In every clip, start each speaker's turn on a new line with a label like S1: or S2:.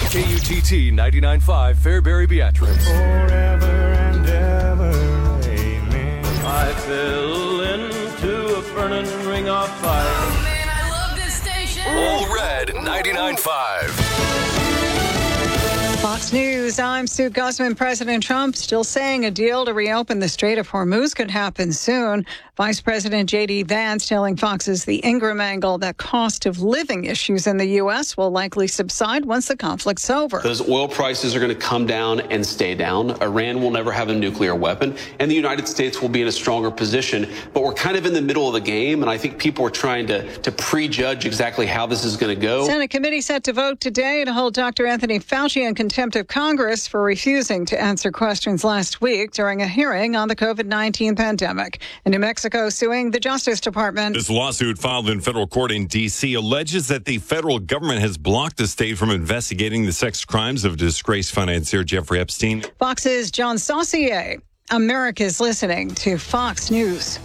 S1: KUTT 99.5 Fairbury Beatrice.
S2: Forever and ever, amen.
S3: I fell into a burning ring of fire.
S4: Oh man, I love this station.
S1: All Red 99.5.
S5: Fox News, I'm Sue Guzman. President Trump still saying a deal to reopen the Strait of Hormuz could happen soon. Vice President J.D. Vance telling Fox's The Ingram Angle that cost of living issues in the U.S. will likely subside once the conflict's over.
S6: Those oil prices are going to come down and stay down. Iran will never have a nuclear weapon, and the United States will be in a stronger position. But we're kind of in the middle of the game, and I think people are trying to prejudge exactly how this is going to go.
S5: Senate committee set to vote today to hold Dr. Anthony Fauci in contempt of Congress for refusing to answer questions last week during a hearing on the COVID-19 pandemic. In New Mexico, suing the Justice Department.
S7: This lawsuit filed in federal court in D.C. alleges that the federal government has blocked the state from investigating the sex crimes of disgraced financier Jeffrey Epstein.
S5: Fox's John Saucier. America's listening to Fox News.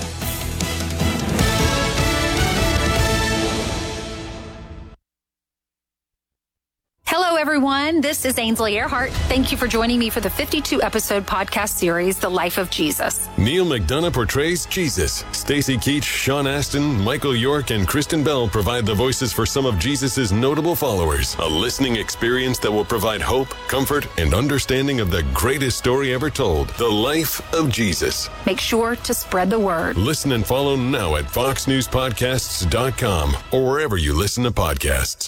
S8: Hello, everyone. This is Ainsley Earhart. Thank you for joining me for the 52-episode podcast series, The Life of Jesus.
S9: Neil McDonough portrays Jesus. Stacy Keach, Sean Astin, Michael York, and Kristen Bell provide the voices for some of Jesus' notable followers. A listening experience that will provide hope, comfort, and understanding of the greatest story ever told, The Life of Jesus.
S8: Make sure to spread the word.
S9: Listen and follow now at foxnewspodcasts.com or wherever you listen to podcasts.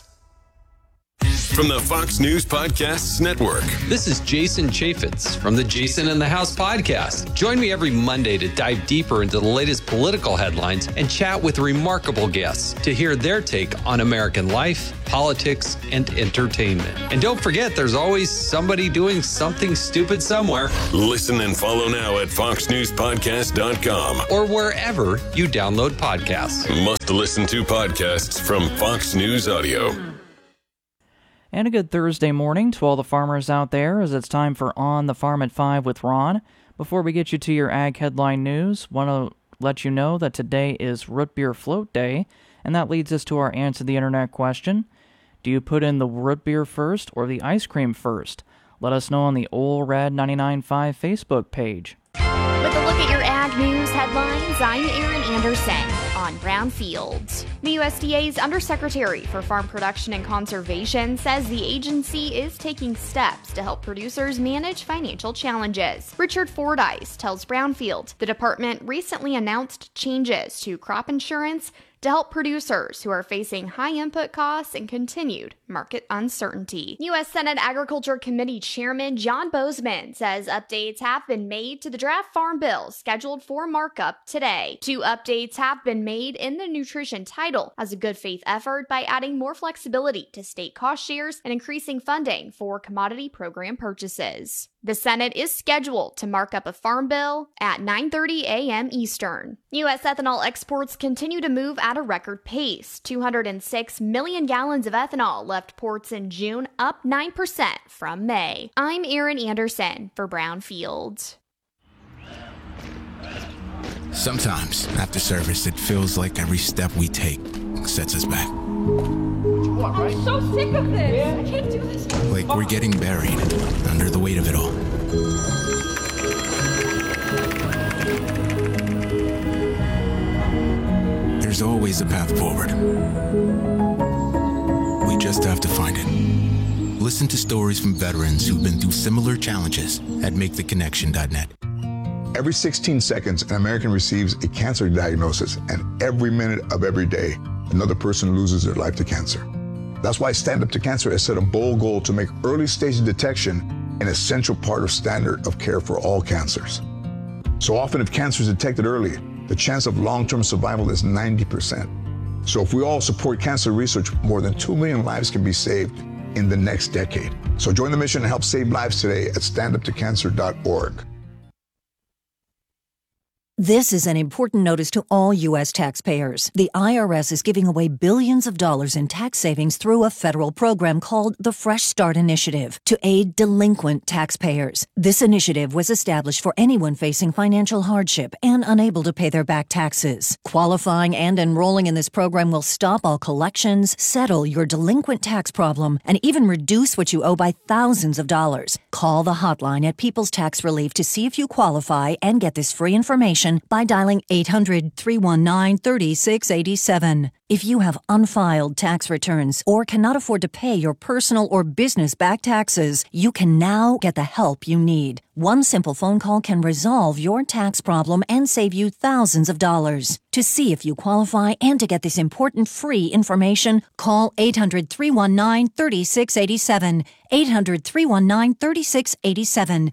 S9: From the Fox News Podcasts Network.
S10: This is Jason Chaffetz from the Jason in the House podcast. Join me every Monday to dive deeper into the latest political headlines and chat with remarkable guests to hear their take on American life, politics, and entertainment. And don't forget, there's always somebody doing something stupid somewhere.
S9: Listen and follow now at foxnewspodcast.com
S10: or wherever you download podcasts.
S9: Must listen to podcasts from Fox News Audio.
S11: And a good Thursday morning to all the farmers out there as it's time for On the Farm at 5 with Ron. Before we get you to your ag headline news, want to let you know that today is Root Beer Float Day, and that leads us to our Answer the Internet question. Do you put in the root beer first or the ice cream first? Let us know on the Ole Red 99.5 Facebook page.
S12: With a look at your ag news headlines, I'm Erin Anderson on Brownfield. The USDA's Undersecretary for Farm Production and Conservation says the agency is taking steps to help producers manage financial challenges. Richard Fordyce tells Brownfield the department recently announced changes to crop insurance to help producers who are facing high input costs and continued market uncertainty. U.S. Senate Agriculture Committee Chairman John Boozman says updates have been made to the draft farm bill scheduled for markup today. 2 updates have been made in the nutrition title as a good faith effort by adding more flexibility to state cost shares and increasing funding for commodity program purchases. The Senate is scheduled to mark up a farm bill at 9:30 a.m. Eastern. U.S. ethanol exports continue to move at a record pace. 206 million gallons of ethanol left ports in June, up 9% from May. I'm Erin Anderson for Brownfield.
S13: Sometimes, after service, it feels like every step we take sets us back.
S14: I'm so sick of this. I can't do this.
S13: Like we're getting buried under the weight of it all. There's always a path forward. We just have to find it. Listen to stories from veterans who've been through similar challenges at MakeTheConnection.net.
S15: Every 16 seconds, an American receives a cancer diagnosis, and every minute of every day, another person loses their life to cancer. That's why Stand Up to Cancer has set a bold goal to make early stage detection an essential part of standard of care for all cancers. So often, if cancer is detected early, the chance of long-term survival is 90%. So if we all support cancer research, more than 2 million lives can be saved in the next decade. So join the mission and help save lives today at standuptocancer.org.
S16: This is an important notice to all U.S. taxpayers. The IRS is giving away billions of dollars in tax savings through a federal program called the Fresh Start Initiative to aid delinquent taxpayers. This initiative was established for anyone facing financial hardship and unable to pay their back taxes. Qualifying and enrolling in this program will stop all collections, settle your delinquent tax problem, and even reduce what you owe by thousands of dollars. Call the hotline at People's Tax Relief to see if you qualify and get this free information by dialing 800-319-3687. If you have unfiled tax returns or cannot afford to pay your personal or business back taxes, you can now get the help you need. One simple phone call can resolve your tax problem and save you thousands of dollars. To see if you qualify and to get this important free information, call 800-319-3687. 800-319-3687.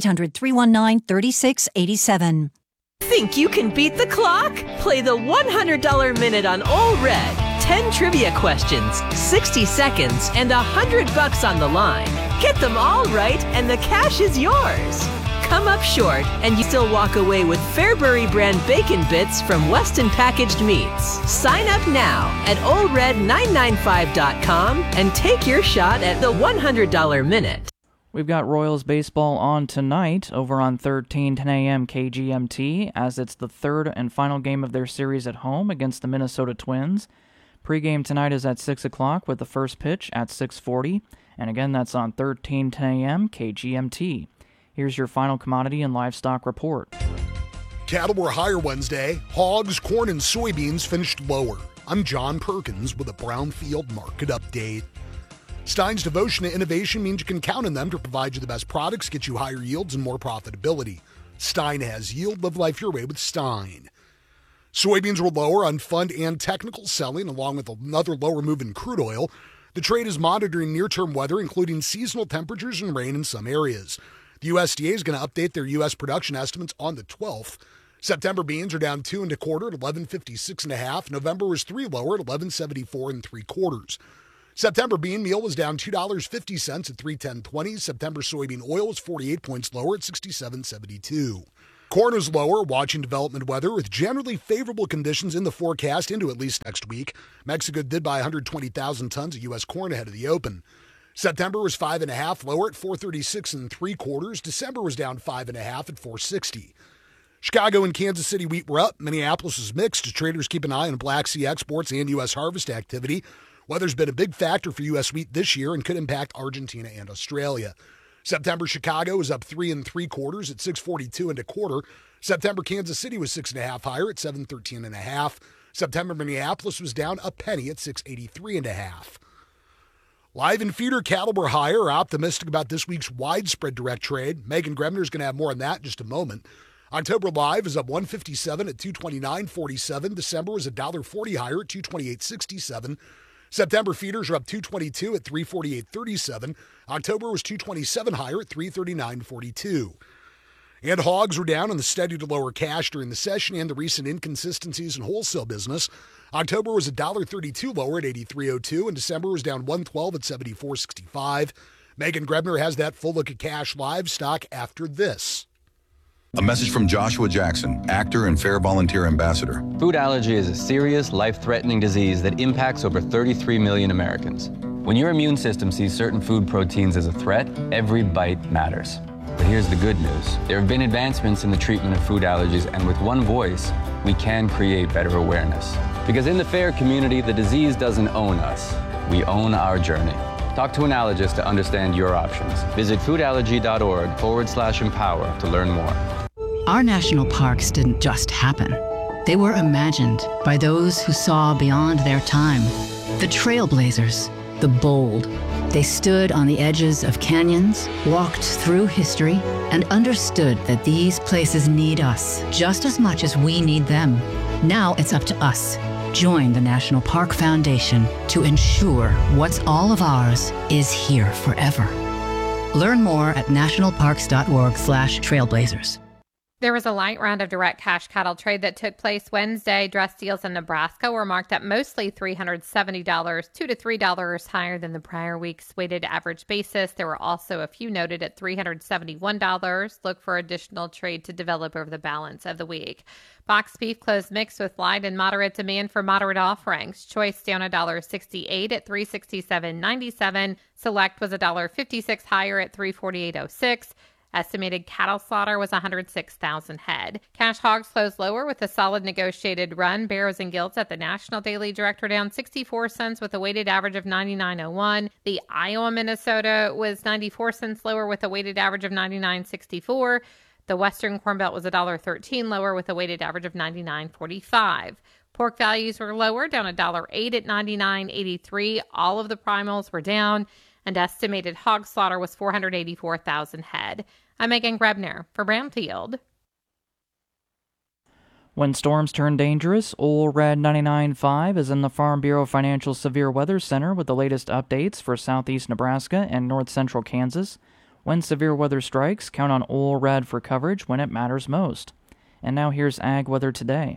S16: 800-319-3687.
S17: Think you can beat the clock? Play the $100 Minute on Ole Red. 10 trivia questions, 60 seconds, and $100 on the line. Get them all right, and the cash is yours. Come up short, and you still walk away with Fairbury brand bacon bits from Weston Packaged Meats. Sign up now at OleRed995.com and take your shot at the $100 Minute.
S11: We've got Royals baseball on tonight over on 13:10 a.m. KGMT, as it's the third and final game of their series at home against the Minnesota Twins. Pre-game tonight is at 6 o'clock with the first pitch at 6:40, and again that's on 13:10 a.m. KGMT. Here's your final commodity and livestock report.
S18: Cattle were higher Wednesday. Hogs, corn, and soybeans finished lower. I'm John Perkins with a Brownfield Market Update. Stein's devotion to innovation means you can count on them to provide you the best products, get you higher yields, and more profitability. Stein has yield. Live life your way with Stein. Soybeans were lower on fund and technical selling, along with another lower move in crude oil. The trade is monitoring near-term weather, including seasonal temperatures and rain in some areas. The USDA is going to update their U.S. production estimates on the 12th. September beans are down 2 1/4 at 11.56 1/2. November was 3 lower at 11.74 3/4. September bean meal was down $2.50 at 3.1020. September soybean oil was 48 points lower at 67.72. Corn is lower, watching development weather with generally favorable conditions in the forecast into at least next week. Mexico did buy 120,000 tons of U.S. corn ahead of the open. September was 5.5 lower at 436 3/4. December was down 5.5 at 460. Chicago and Kansas City wheat were up. Minneapolis was mixed as traders keep an eye on Black Sea exports and U.S. harvest activity. Weather's been a big factor for U.S. wheat this year and could impact Argentina and Australia. September Chicago was up 3 3/4 at 642 1/4. September Kansas City was 6.5 higher at 713 1/2. September Minneapolis was down a penny at 683 1/2. Live and feeder cattle were higher, optimistic about this week's widespread direct trade. Megan Grebner is going to have more on that in just a moment. October live is up 157 at 229.47. December was $1.40 higher at 228.67. September feeders are up 222 at 348.37. October was 227 higher at 339.42. And hogs were down on the steady to lower cash during the session and the recent inconsistencies in wholesale business. October was $1.32 lower at 83.02, and December was down 112 at 74.65. Megan Grebner has that full look at cash livestock after this.
S19: A message from Joshua Jackson, actor and Fair Volunteer Ambassador.
S20: Food allergy is a serious, life-threatening disease that impacts over 33 million Americans. When your immune system sees certain food proteins as a threat, every bite matters. But here's the good news. There have been advancements in the treatment of food allergies, and with one voice, we can create better awareness. Because in the FAIR community, the disease doesn't own us. We own our journey. Talk to an allergist to understand your options. Visit foodallergy.org/empower to learn more.
S21: Our national parks didn't just happen. They were imagined by those who saw beyond their time. The trailblazers, the bold. They stood on the edges of canyons, walked through history, and understood that these places need us just as much as we need them. Now it's up to us. Join the National Park Foundation to ensure what's all of ours is here forever. Learn more at nationalparks.org/trailblazers.
S2: There was a light round of direct cash cattle trade that took place Wednesday. Dress deals in Nebraska were marked up mostly $370, $2 to $3 higher than the prior week's weighted average basis. There were also a few noted at $371. Look for additional trade to develop over the balance of the week. Box beef closed mixed with light and moderate demand for moderate offerings. Choice down $1.68 at $367.97. Select was $1.56 higher at $348.06. Estimated cattle slaughter was 106,000 head. Cash hogs closed lower with a solid negotiated run. Barrows and Gilts at the National Daily Direct were down 64 cents with a weighted average of 99.01. The Iowa Minnesota was 94 cents lower with a weighted average of 99.64. The Western Corn Belt was $1.13 lower with a weighted average of 99.45. Pork values were lower, down $1.08 at 99.83. All of the primals were down, and estimated hog slaughter was 484,000 head. I'm Megan Grebner for Brownfield.
S11: When storms turn dangerous, Ole Red 99.5 is in the Farm Bureau Financial Severe Weather Center with the latest updates for southeast Nebraska and north central Kansas. When severe weather strikes, count on Ole Red for coverage when it matters most. And now here's Ag Weather Today.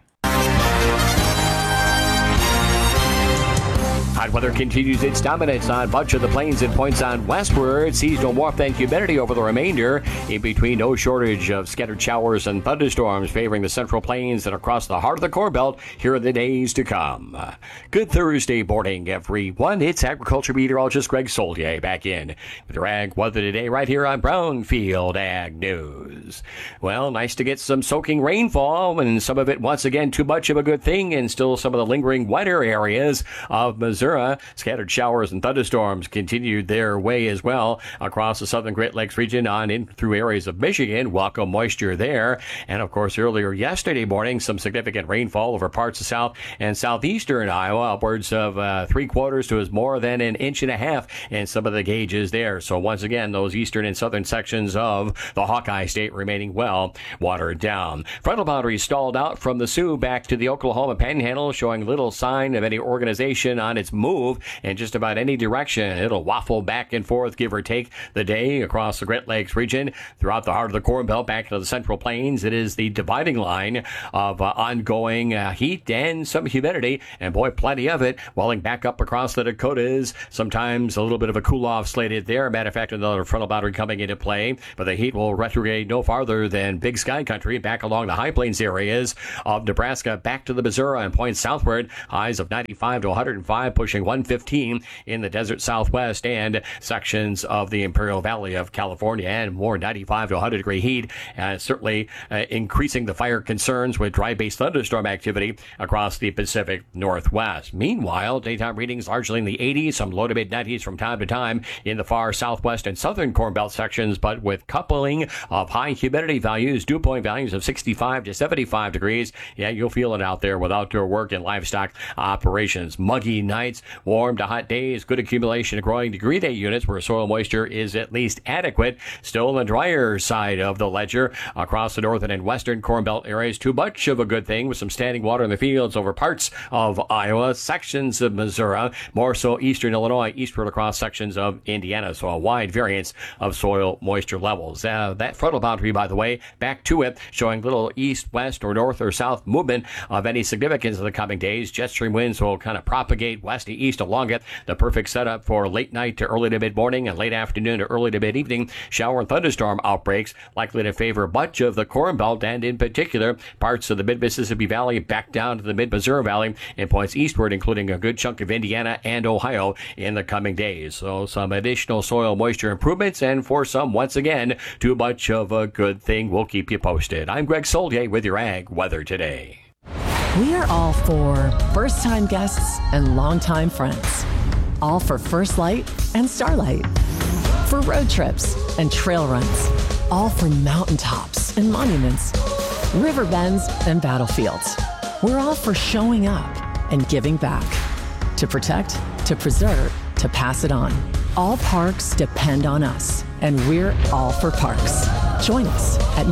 S22: Hot weather continues its dominance on much of the plains and points on westward. Seasonal warmth and humidity over the remainder. In between, no shortage of scattered showers and thunderstorms favoring the central plains and across the heart of the Corn Belt here in the days to come. Good Thursday morning, everyone. It's agriculture meteorologist Greg Solier back in with your Ag Weather Today right here on Brownfield Ag News. Well, nice to get some soaking rainfall, and some of it once again too much of a good thing, and still some of the lingering wetter areas of Missouri. Scattered showers and thunderstorms continued their way as well across the southern Great Lakes region on in through areas of Michigan. Welcome moisture there. And of course, earlier yesterday morning, some significant rainfall over parts of south and southeastern Iowa, upwards of 3/4 to as more than an inch and a half in some of the gauges there. So once again, those eastern and southern sections of the Hawkeye State remaining well watered down. Frontal boundaries stalled out from the Sioux back to the Oklahoma Panhandle, showing little sign of any organization on its move in just about any direction. It'll waffle back and forth, give or take the day across the Great Lakes region throughout the heart of the Corn Belt back into the Central Plains. It is the dividing line of ongoing heat and some humidity, and boy, plenty of it, welling back up across the Dakotas. Sometimes a little bit of a cool-off slated there. Matter of fact, another frontal boundary coming into play, but the heat will retrograde no farther than Big Sky Country back along the High Plains areas of Nebraska back to the Missouri and points southward. Highs of 95 to 105, pushing 115 in the desert southwest and sections of the Imperial Valley of California, and more 95 to 100 degree heat, certainly increasing the fire concerns with dry-based thunderstorm activity across the Pacific Northwest. Meanwhile, daytime readings largely in the 80s, some low to mid 90s from time to time in the far southwest and southern Corn Belt sections, but with coupling of high humidity values, dew point values of 65 to 75 degrees. Yeah, you'll feel it out there with outdoor work and livestock operations. Muggy nights, warm to hot days, good accumulation of growing degree day units where soil moisture is at least adequate. Still on the drier side of the ledger across the northern and western Corn Belt areas. Too much of a good thing with some standing water in the fields over parts of Iowa, sections of Missouri, more so eastern Illinois, eastward across sections of Indiana. So a wide variance of soil moisture levels. That frontal boundary, by the way, back to it, showing little east, west, or north or south movement of any significance in the coming days. Jet stream winds will kind of propagate west to east along it. The perfect setup for late night to early to mid-morning and late afternoon to early to mid-evening. Shower and thunderstorm outbreaks likely to favor much of the Corn Belt and in particular parts of the mid-Mississippi Valley back down to the mid-Missouri Valley and points eastward, including a good chunk of Indiana and Ohio in the coming days. So some additional soil moisture improvements, and for some, once again, too much of a good thing. We'll keep you posted. I'm Greg Solier with your Ag Weather Today.
S23: We are all for first-time guests and longtime friends. All for First Light and Starlight. For road trips and trail runs. All for mountaintops and monuments, river bends and battlefields. We're all for showing up and giving back. To protect, to preserve, to pass it on. All parks depend on us, and we're all for parks. Join us at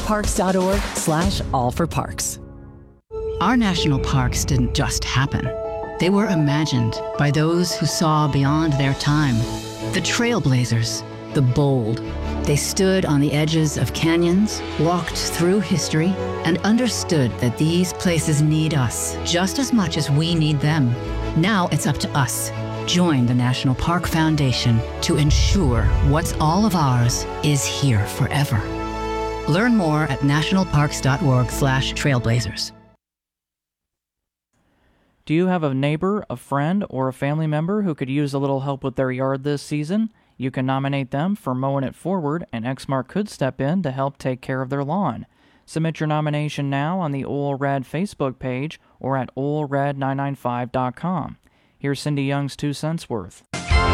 S23: nationalparks.org/allforparks.
S21: Our national parks didn't just happen. They were imagined by those who saw beyond their time. The trailblazers, the bold, They stood on the edges of canyons, walked through history, and understood that these places need us just as much as we need them. Now it's up to us. Join the National Park Foundation to ensure what's all of ours is here forever. Learn more at nationalparks.org/trailblazers.
S11: Do you have a neighbor, a friend, or a family member who could use a little help with their yard this season? You can nominate them for Mowing It Forward, and Exmark could step in to help take care of their lawn. Submit your nomination now on the Ole Red Facebook page or at olered995.com. Here's Cindy Young's 2 cents worth.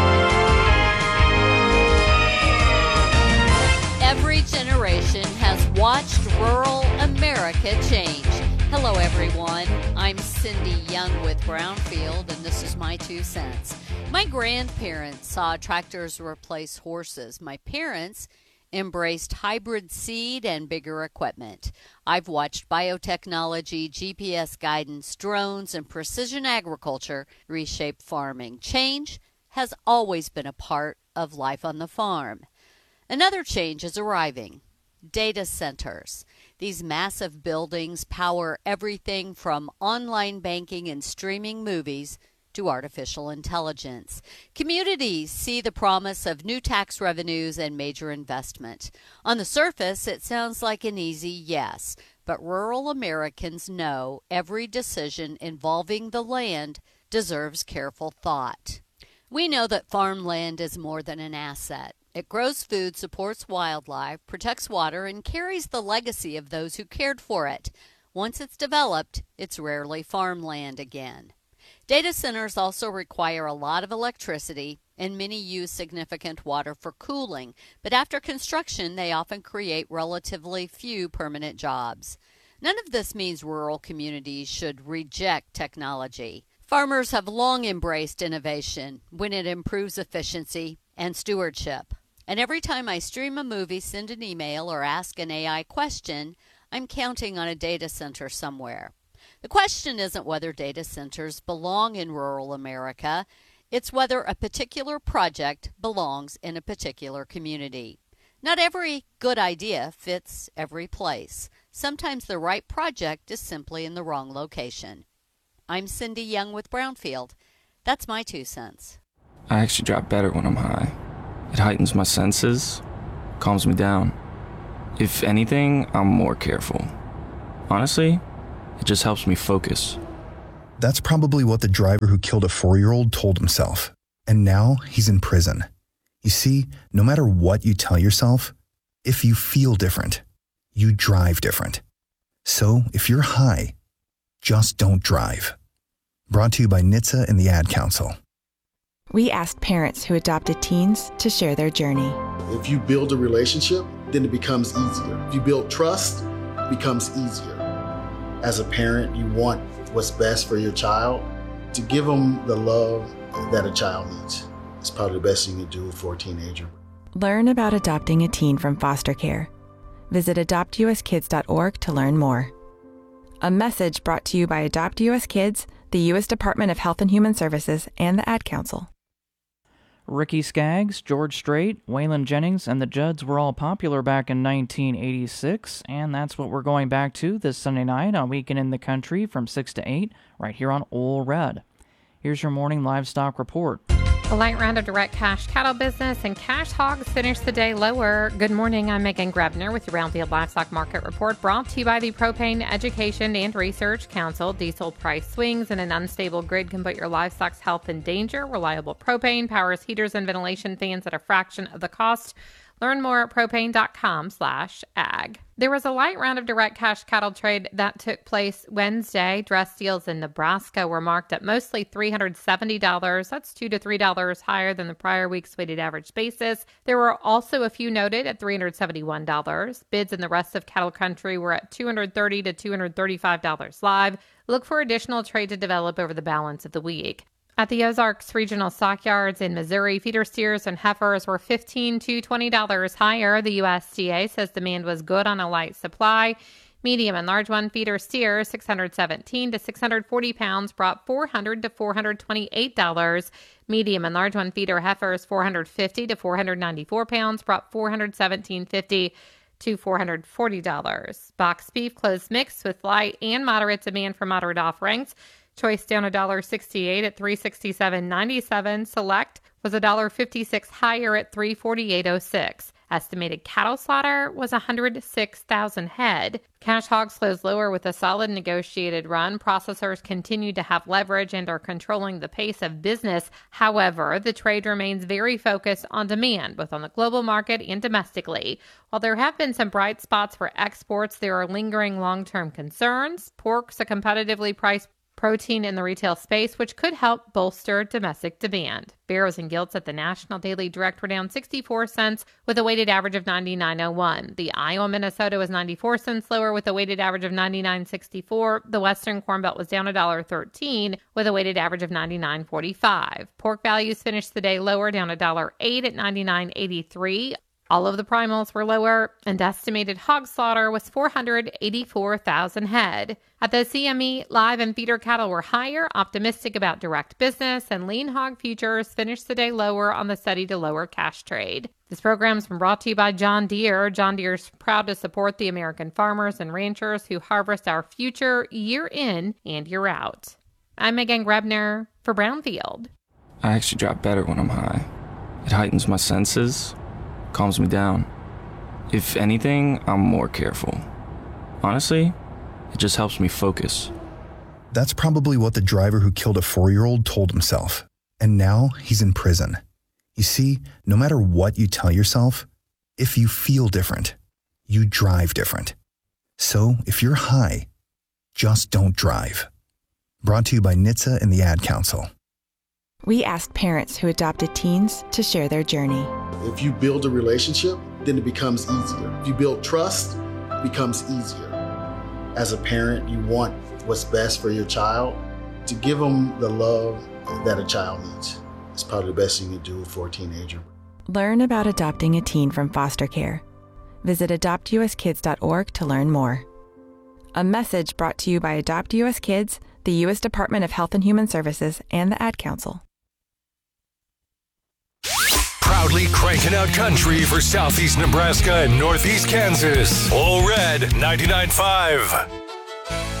S1: Every generation has watched rural America change. Hello, everyone. I'm Cindy Young with Brownfield, and this is my 2 cents. My grandparents saw tractors replace horses. My parents embraced hybrid seed and bigger equipment. I've watched biotechnology, GPS guidance, drones, and precision agriculture reshape farming. Change has always been a part of life on the farm. Another change is arriving. Data centers. These massive buildings power everything from online banking and streaming movies to artificial intelligence. Communities see the promise of new tax revenues and major investment. On the surface, it sounds like an easy yes, but rural Americans know every decision involving the land deserves careful thought. We know that farmland is more than an asset. It grows food, supports wildlife, protects water, and carries the legacy of those who cared for it. Once it's developed, it's rarely farmland again. Data centers also require a lot of electricity, and many use significant water for cooling, but after construction, they often create relatively few permanent jobs. None of this means rural communities should reject technology. Farmers have long embraced innovation when it improves efficiency and stewardship. And every time I stream a movie, send an email, or ask an AI question, I'm counting on a data center somewhere. The question isn't whether data centers belong in rural America. It's whether a particular project belongs in a particular community. Not every good idea fits every place. Sometimes the right project is simply in the wrong location. I'm Cindy Young with Brownfield. That's my 2 cents.
S3: I actually drive better when I'm high. It heightens my senses, calms me down. If anything, I'm more careful. Honestly, it just helps me focus.
S4: That's probably what the driver who killed a 4-year-old told himself. And now he's in prison. You see, no matter what you tell yourself, if you feel different, you drive different. So if you're high, just don't drive. Brought to you by NHTSA and the Ad Council.
S24: We asked parents who adopted teens to share their journey.
S25: If you build a relationship, then it becomes easier. If you build trust, it becomes easier. As a parent, you want what's best for your child. To give them the love that a child needs. It's probably the best you can do for a teenager.
S24: Learn about adopting a teen from foster care. Visit adoptuskids.org to learn more. A message brought to you by Adopt US Kids, the U.S. Department of Health and Human Services, and the Ad Council.
S11: Ricky Skaggs, George Strait, Waylon Jennings, and the Judds were all popular back in 1986, and that's what we're going back to this Sunday night on Weekend in the Country from 6 to 8, right here on Ole Red. Here's your morning livestock report.
S2: A light round of direct cash cattle business and cash hogs finished the day lower. Good morning, I'm Megan Grebner with your Brownfield Livestock Market Report, brought to you by the Propane Education and Research Council. Diesel price swings and an unstable grid can put your livestock's health in danger. Reliable propane powers heaters and ventilation fans at a fraction of the cost. Learn more at propane.com/ag. There was a light round of direct cash cattle trade that took place Wednesday. Dress deals in Nebraska were marked at mostly $370. That's $2 to $3 higher than the prior week's weighted average basis. There were also a few noted at $371. Bids in the rest of cattle country were at $230 to $235 live. Look for additional trade to develop over the balance of the week. At the Ozarks Regional Stockyards in Missouri, feeder steers and heifers were $15 to $20 higher. The USDA says demand was good on a light supply. Medium and large one feeder steers, 617 to 640 pounds, brought $400 to $428. Medium and large one feeder heifers, 450 to 494 pounds, brought $417.50 to $440. Box beef closed mix with light and moderate demand for moderate offerings. Choice down $1.68 at $367.97. Select was $1.56 higher at $348.06. Estimated cattle slaughter was 106,000 head. Cash hogs closed lower with a solid negotiated run. Processors continue to have leverage and are controlling the pace of business. However, the trade remains very focused on demand, both on the global market and domestically. While there have been some bright spots for exports, there are lingering long-term concerns. Pork's a competitively priced protein in the retail space, which could help bolster domestic demand. Barrows and Gilts at the National Daily Direct were down 64 cents with a weighted average of 99.01. The Iowa Minnesota was 94 cents lower with a weighted average of 99.64. The Western Corn Belt was down $1.13 with a weighted average of 99.45. Pork values finished the day lower, down $1.08 at 99.83. All of the primals were lower, and estimated hog slaughter was 484,000 head. At the CME, live and feeder cattle were higher, optimistic about direct business, and lean hog futures finished the day lower on the steady to lower cash trade. This program's been brought to you by John Deere. John Deere's proud to support the American farmers and ranchers who harvest our future year in and year out. I'm Megan Grebner for Brownfield.
S3: I actually drop better when I'm high. It heightens my senses, calms me down. If anything, I'm more careful. Honestly, it just helps me focus.
S4: That's probably what the driver who killed a 4-year-old told himself. And now he's in prison. You see, no matter what you tell yourself, if you feel different, you drive different. So if you're high, just don't drive. Brought to you by NHTSA and the Ad Council.
S24: We asked parents who adopted teens to share their journey.
S25: If you build a relationship, then it becomes easier. If you build trust, it becomes easier. As a parent, you want what's best for your child. To give them the love that a child needs is probably the best you can do for a teenager.
S24: Learn about adopting a teen from foster care. Visit adoptuskids.org to learn more. A message brought to you by Adopt US Kids, the U.S. Department of Health and Human Services, and the Ad Council.
S5: Proudly cranking out country for Southeast Nebraska and Northeast Kansas. All Red 99.5.